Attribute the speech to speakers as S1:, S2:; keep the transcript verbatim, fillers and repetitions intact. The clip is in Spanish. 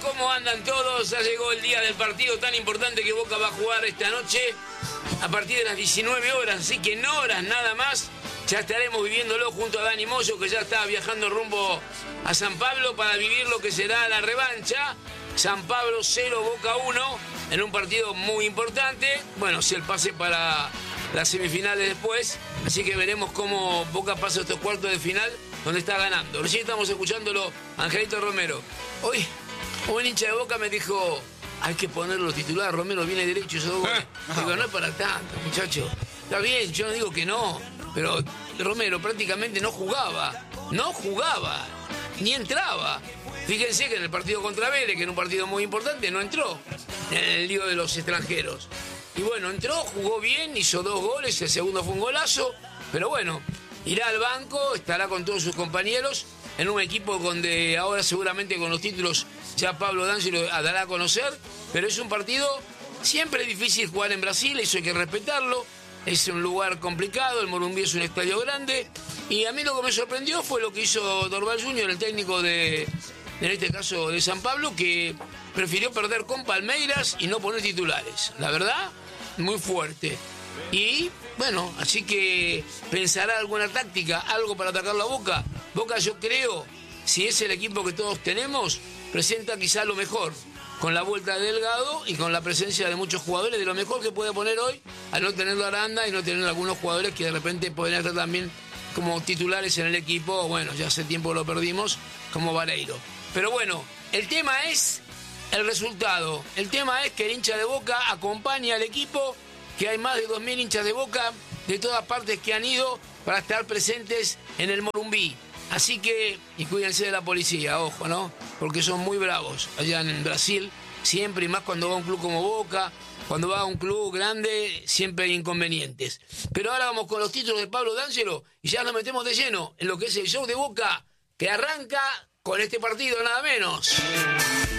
S1: ¿cómo andan todos? Ya llegó el día del partido tan importante que Boca va a jugar esta noche a partir de las diecinueve horas, así que en horas nada más ya estaremos viviéndolo junto a Dani Moyo, que ya está viajando rumbo a San Pablo para vivir lo que será la revancha. San Pablo cero, Boca uno, en un partido muy importante. Bueno, si el pase para las semifinales después, así que veremos cómo Boca pasa estos cuartos de final, donde está ganando. Recién estamos escuchándolo, Angelito Romero. Hoy, un hincha de Boca me dijo, hay que ponerlo titular, Romero viene derecho, esos dos goles. Digo, no es para tanto, muchacho. Está bien, yo no digo que no, pero Romero prácticamente no jugaba, no jugaba, ni entraba. Fíjense que en el partido contra Vélez, que era un partido muy importante, no entró en el lío de los extranjeros. Y bueno, entró, jugó bien, hizo dos goles, el segundo fue un golazo, pero bueno, irá al banco, estará con todos sus compañeros, en un equipo donde ahora seguramente con los títulos ya Pablo D'Angelo dará a conocer, pero es un partido siempre difícil jugar en Brasil, eso hay que respetarlo, es un lugar complicado, el Morumbi es un estadio grande, y a mí lo que me sorprendió fue lo que hizo Dorval junior, el técnico de, en este caso de San Pablo, que prefirió perder con Palmeiras y no poner titulares, la verdad, muy fuerte. Y bueno, así que pensará alguna táctica, algo para atacar la Boca. Boca, yo creo, si es el equipo que todos tenemos, presenta quizá lo mejor, con la vuelta de Delgado y con la presencia de muchos jugadores, de lo mejor que puede poner hoy, al no tenerlo Aranda y no tener algunos jugadores que de repente pueden estar también como titulares en el equipo. Bueno, ya hace tiempo lo perdimos, como Vareiro. Pero bueno, el tema es el resultado. El tema es que el hincha de Boca acompaña al equipo, que hay más de dos mil hinchas de Boca de todas partes que han ido para estar presentes en el Morumbi. Así que, y cuídense de la policía, ojo, ¿no? Porque son muy bravos allá en Brasil, siempre, y más cuando va a un club como Boca, cuando va a un club grande, siempre hay inconvenientes. Pero ahora vamos con los títulos de Pablo D'Angelo y ya nos metemos de lleno en lo que es el show de Boca, que arranca con este partido, nada menos.